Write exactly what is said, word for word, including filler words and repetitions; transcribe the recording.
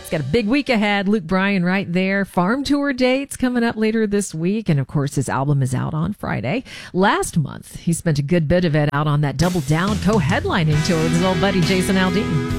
He's got a big week ahead. Luke Bryan right there. Farm tour dates coming up later this week. And of course, his album is out on Friday. Last month, he spent a good bit of it out on that Double Down co-headlining tour with his old buddy Jason Aldean.